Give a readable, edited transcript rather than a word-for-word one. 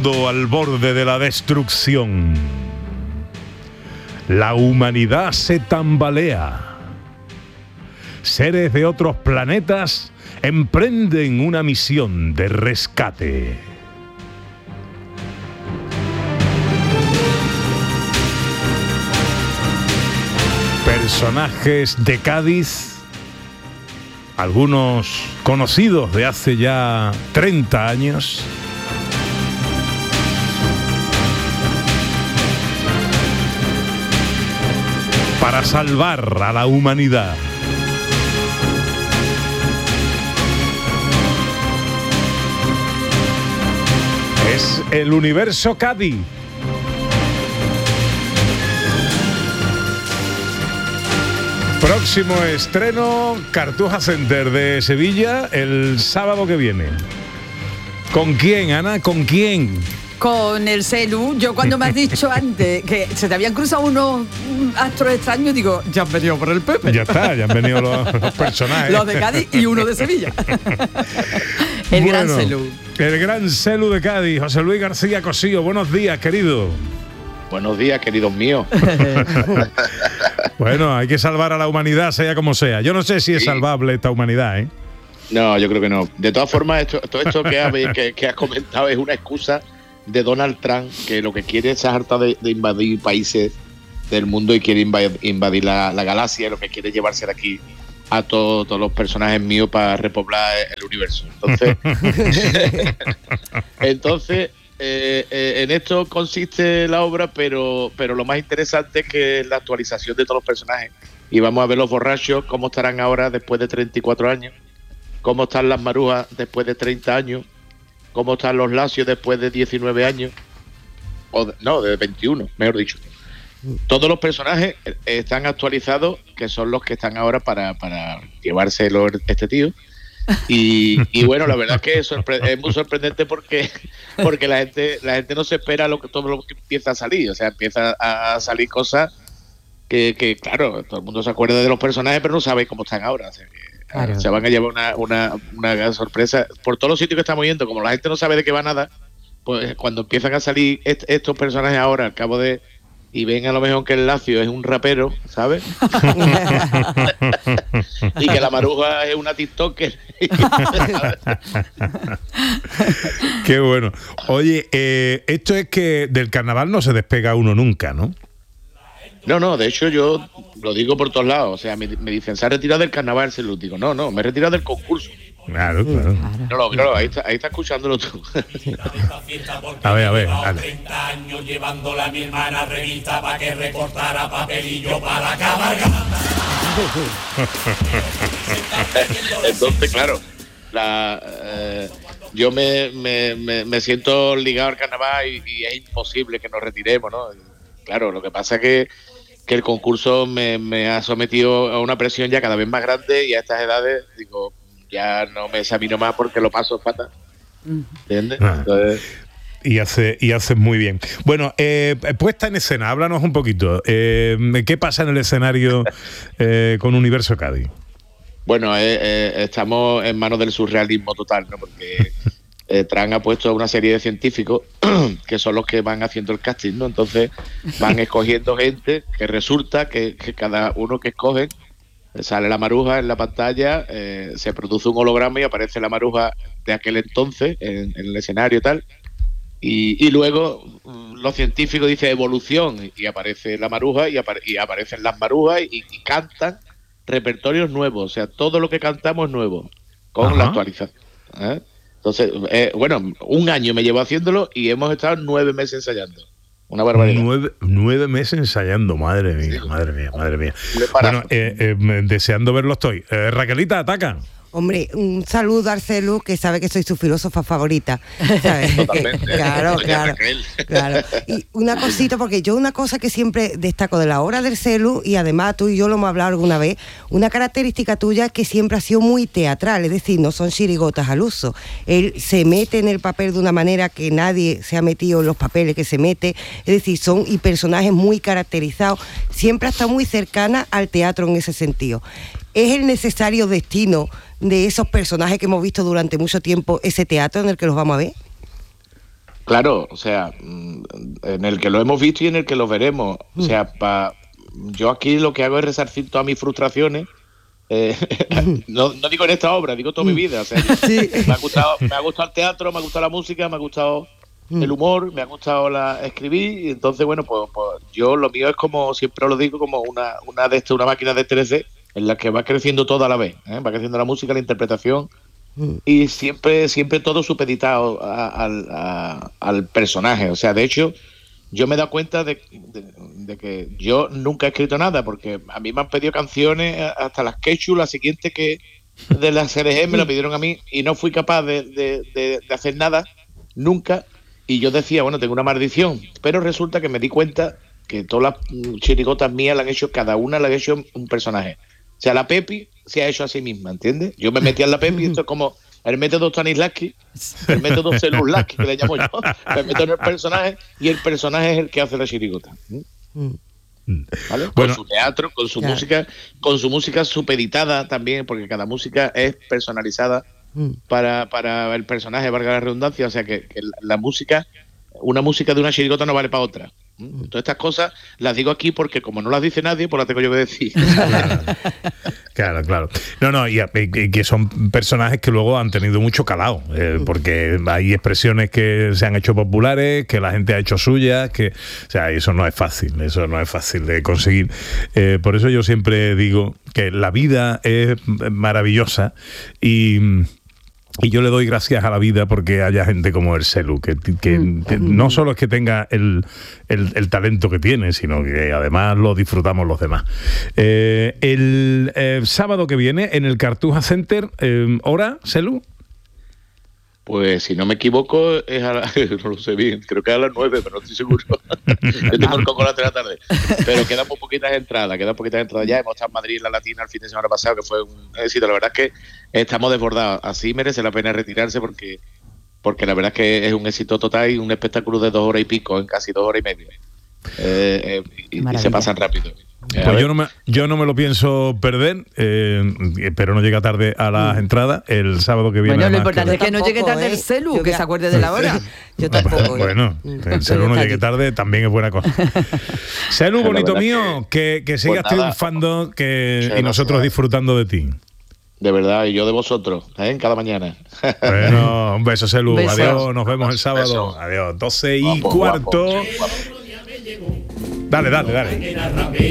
mundo al borde de la destrucción. La humanidad se tambalea. Seres de otros planetas emprenden una misión de rescate. Personajes de Cádiz, algunos conocidos de hace ya 30 años. Para salvar a la humanidad. Es el Universo Cádiz. Próximo estreno, Cartuja Center de Sevilla, el sábado que viene. ¿Con quién, Ana? ¿Con quién? Con el Celu. Yo cuando me has dicho antes que se te habían cruzado unos astros extraños, digo, ya han venido por el Pepe. Ya está, ya han venido los personajes. Los de Cádiz y uno de Sevilla. El gran Celu. El gran Celu de Cádiz, José Luis García Cosío. Buenos días, querido. Buenos días, queridos míos. Bueno, hay que salvar a la humanidad, sea como sea. Yo no sé si es salvable esta humanidad, ¿eh? No, yo creo que no. De todas formas, todo esto que has comentado es una excusa de Donald Trump, que lo que quiere es harta de invadir países del mundo y quiere invadir la galaxia, lo que quiere llevarse de aquí a todos los personajes míos para repoblar el universo. Entonces, en esto consiste la obra, pero lo más interesante es que es la actualización de todos los personajes. Y vamos a ver los borrachos, cómo estarán ahora después de 34 años, cómo están las marujas después de 30 años, cómo están los lacios después de 19 años, de 21, mejor dicho. Todos los personajes están actualizados, que son los que están ahora para llevárselo este tío. Y bueno, la verdad es que es muy sorprendente porque la gente no se espera todo lo que empieza a salir. O sea, empieza a salir cosas que claro, todo el mundo se acuerda de los personajes, pero no sabe cómo están ahora. O sea, claro. Se van a llevar una gran sorpresa. Por todos los sitios que estamos yendo, como la gente no sabe de qué va nada, pues cuando empiezan a salir estos personajes ahora, al cabo de... Y ven a lo mejor que el Lacio es un rapero, ¿sabes? Y que la Maruja es una TikToker. Qué bueno. Oye, esto es que del carnaval no se despega uno nunca, ¿no? No, de hecho yo lo digo por todos lados. O sea, me dicen, se ha retirado del carnaval, se lo digo. No, me he retirado del concurso. Claro. No, ahí está escuchándolo tú. A ver, dale. 30 años llevándola a mi hermana revista para que recortara papelillo para cabalgar. Entonces, claro, yo me siento ligado al carnaval y es imposible que nos retiremos, ¿no? Claro, lo que pasa es que el concurso me ha sometido a una presión ya cada vez más grande y a estas edades, digo, ya no me examino más porque lo paso fatal. ¿Entiendes? Entonces... Y haces muy bien. Bueno, puesta en escena, háblanos un poquito. ¿Qué pasa en el escenario con Universo Cádiz? Bueno, estamos en manos del surrealismo total, ¿no? Porque Tran ha puesto una serie de científicos que son los que van haciendo el casting, ¿no? Entonces van escogiendo gente que resulta que cada uno que escogen sale la Maruja en la pantalla, se produce un holograma y aparece la Maruja de aquel entonces en el escenario y tal. Y luego los científicos dicen evolución y aparece la Maruja y aparecen las Marujas y cantan repertorios nuevos. O sea, todo lo que cantamos es nuevo con la actualización. Entonces, bueno, un año me llevo haciéndolo y hemos estado 9 meses ensayando. Una barbaridad. 9 meses ensayando, madre mía. Bueno, deseando verlo estoy. Raquelita, ataca. Hombre, un saludo al Celu, que sabe que soy su filósofa favorita, ¿sabes? Totalmente. Claro. Y una cosita, porque yo una cosa que siempre destaco de la obra del Celu, y además tú y yo lo hemos hablado alguna vez, una característica tuya es que siempre ha sido muy teatral, es decir, no son chirigotas al uso. Él se mete en el papel de una manera que nadie se ha metido en los papeles que se mete, es decir, son y personajes muy caracterizados, siempre ha estado muy cercana al teatro en ese sentido. ¿Es el necesario destino de esos personajes que hemos visto durante mucho tiempo ese teatro en el que los vamos a ver? Claro, o sea, en el que lo hemos visto y en el que lo veremos. O sea, yo aquí lo que hago es resarcir todas mis frustraciones. No digo en esta obra, digo toda mi vida. O sea, Sí. me ha gustado el teatro, me ha gustado la música, me ha gustado el humor, me ha gustado escribir. Y entonces, bueno, pues yo lo mío es, como siempre lo digo, como una máquina de 3D en la que va creciendo todo a la vez, ¿eh? Va creciendo la música, la interpretación. Y siempre todo supeditado al personaje. O sea, de hecho, yo me he dado cuenta de que yo nunca he escrito nada, porque a mí me han pedido canciones, hasta las Quechu, la siguiente que de las CRG me la pidieron a mí, y no fui capaz de hacer nada, nunca. Y yo decía, bueno, tengo una maldición. Pero resulta que me di cuenta que todas las chirigotas mías cada una la han hecho un personaje. O sea, la Pepi se ha hecho a sí misma, ¿entiendes? Yo me metí en la Pepi, esto es como el método Stanislavski, el método Celuslavski, que le llamo yo. Me meto en el personaje y el personaje es el que hace la chirigota. ¿Vale? Con su teatro, con su música supeditada también, porque cada música es personalizada para el personaje, valga la redundancia. O sea, que la música, una música de una chirigota no vale para otra. Todas estas cosas las digo aquí porque como no las dice nadie, pues las tengo yo que decir. Claro. No, y que son personajes que luego han tenido mucho calado, porque hay expresiones que se han hecho populares, que la gente ha hecho suyas, o sea, eso no es fácil de conseguir. Por eso yo siempre digo que la vida es maravillosa y yo le doy gracias a la vida porque haya gente como el Selu, que no solo es que tenga el talento que tiene, sino que además lo disfrutamos los demás. El sábado que viene en el Cartuja Center, ¿hora, Selu? Pues si no me equivoco, es no lo sé bien, creo que es a las 9, pero no estoy seguro. Yo tengo el Cocolate de la tarde. Pero quedan muy poquitas entradas ya. Hemos estado en Madrid, en la Latina, el fin de semana pasado, que fue un éxito. La verdad es que estamos desbordados. Así merece la pena retirarse porque la verdad es que es un éxito total y un espectáculo de 2 horas y pico, en casi 2 horas y media. Y se pasan rápido. Pues yo no me lo pienso perder, pero no llega tarde a las entradas el sábado que viene. Bueno, lo importante es que no llegue tarde el Celu, que se acuerde de la hora. Yo tampoco. Bueno, el Celu no llegue tarde también es buena cosa. Celu, bonito mío, que sigas triunfando y nosotros disfrutando de ti. De verdad, y yo de vosotros, cada mañana. Bueno, un beso, Celu. Beso. Adiós, nos vemos el sábado. Beso. Adiós, 12:15. Dale.